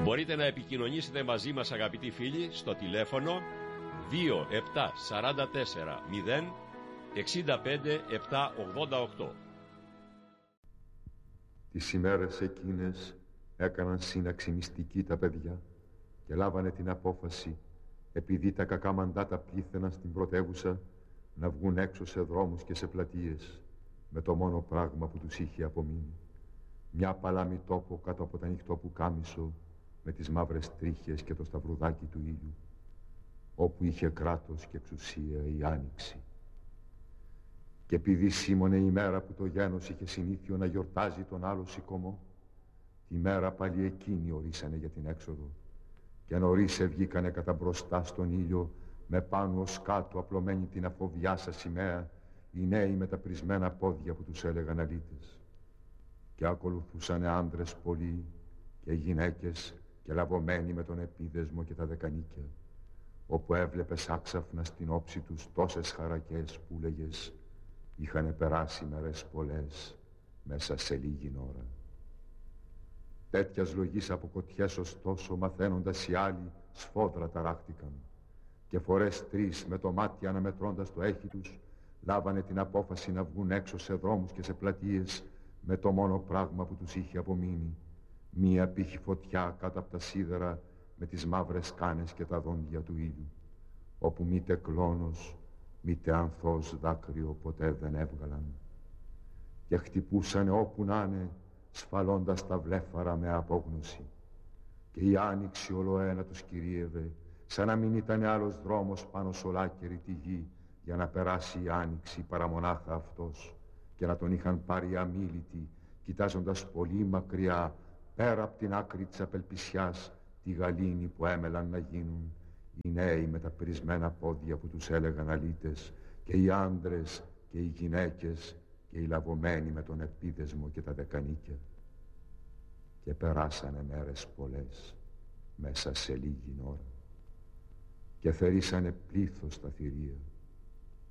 Μπορείτε να επικοινωνήσετε μαζί μας, αγαπητοί φίλοι, στο τηλέφωνο 2744 0 65 788. Τις ημέρες εκείνες έκαναν σύναξη μυστική τα παιδιά και λάβανε την απόφαση, επειδή τα κακά μαντάτα πλήθαιναν στην πρωτεύουσα, να βγουν έξω σε δρόμους και σε πλατείες με το μόνο πράγμα που τους είχε απομείνει: μια παλάμη τόπο κάτω από τα ανοιχτό πουκάμισο με τις μαύρες τρίχες και το σταυρουδάκι του ήλιου, όπου είχε κράτος και εξουσία η Άνοιξη. Και επειδή σήμωνε η μέρα που το γένος είχε συνήθειο να γιορτάζει τον άλλο σηκωμό, τη μέρα πάλι εκείνη ορίσανε για την έξοδο, και νωρίς βγήκανε κατά μπροστά στον ήλιο, με πάνω ως κάτω απλωμένη την αφοβιάσα σημαία, οι νέοι με τα πρισμένα πόδια που τους έλεγαν αλήτες. Και ακολουθούσανε άντρες πολλοί και γυναίκες και λαβωμένοι με τον επίδεσμο και τα δεκανίκια, όπου έβλεπες άξαφνα στην όψη τους τόσες χαρακές που λέγες είχανε περάσει μέρες πολλές μέσα σε λίγη ώρα. Τέτοιας λογής από κοτιές ωστόσο, μαθαίνοντας οι άλλοι, σφόδρα ταράχτηκαν, και φορές τρεις με το μάτι αναμετρώντας το έχι τους, λάβανε την απόφαση να βγουν έξω σε δρόμους και σε πλατείες με το μόνο πράγμα που τους είχε απομείνει: μία πύχη φωτιά κάτω από τα σίδερα με τις μαύρες κάνες και τα δόντια του ήλιου, όπου μήτε κλόνος μήτε ανθός δάκρυο ποτέ δεν έβγαλαν. Και χτυπούσανε όπου να είναι, σφαλώντας τα βλέφαρα με απόγνωση. Και η άνοιξη ολοένα τους κυρίευε, σαν να μην ήταν άλλος δρόμος πάνω σ' ολάκερη τη γη για να περάσει η άνοιξη παρά μονάχα αυτός, και να τον είχαν πάρει αμίλητοι, κοιτάζοντας πολύ μακριά, πέρα από την άκρη της απελπισιάς, τη γαλήνη που έμελαν να γίνουν οι νέοι με τα πρισμένα πόδια που τους έλεγαν αλήτες, και οι άντρες και οι γυναίκες και οι λαβωμένοι με τον επίδεσμο και τα δεκανίκια. Και περάσανε μέρες πολλές μέσα σε λίγη ώρα, και θερήσανε πλήθος τα θηρία.